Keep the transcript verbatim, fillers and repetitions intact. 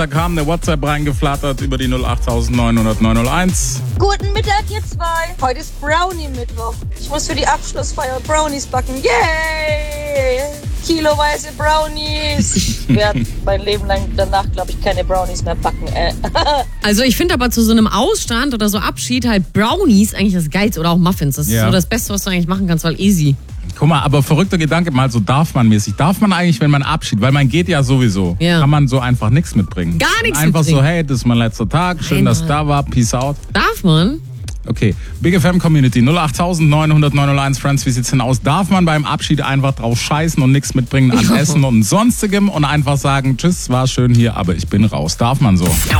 Da kam eine WhatsApp reingeflattert über die null acht neun null null neun null eins. Guten Mittag, ihr zwei. Heute ist Brownie-Mittwoch. Ich muss für die Abschlussfeier Brownies backen. Yay! Kiloweise Brownies. Ich werde mein Leben lang danach, glaube ich, keine Brownies mehr backen. Äh. Also ich finde aber zu so einem Ausstand oder so Abschied halt Brownies eigentlich das Geilste oder auch Muffins. Das ist Ja. so das Beste, was du eigentlich machen kannst, weil easy. Guck mal, aber verrückter Gedanke mal, so darf man mäßig. Darf man eigentlich, wenn man Abschied, weil man geht ja sowieso, Ja. kann man so einfach nichts mitbringen. Gar nichts Einfach mitbringen. so, hey, das ist mein letzter Tag, schön, Nein, dass du Mann. da war, peace out. Darf man? Okay, Big F M Community null acht neun null null neun null eins, Friends, wie sieht's denn aus? Darf man beim Abschied einfach drauf scheißen und nichts mitbringen an Essen und sonstigem und einfach sagen, tschüss, war schön hier, aber ich bin raus. Darf man so?